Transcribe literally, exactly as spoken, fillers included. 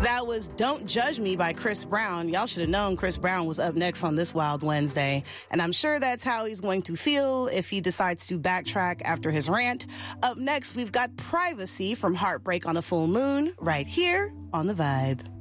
That was Don't Judge Me by Chris Brown. Y'all should have known Chris Brown was up next on this Wild Wednesday. And I'm sure that's how he's going to feel if he decides to backtrack after his rant. Up next, we've got Privacy from Heartbreak on a Full Moon right here on The Vibe.